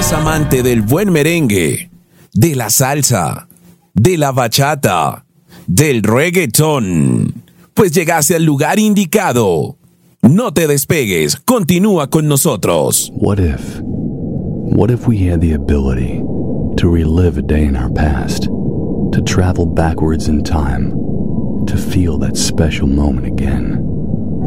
eres amante del buen merengue, de la salsa, de la bachata, del reggaetón, pues llegaste al lugar indicado. No te despegues, continúa con nosotros. What if we had the ability to relive a day in our past, to travel backwards in time, to feel that special moment again?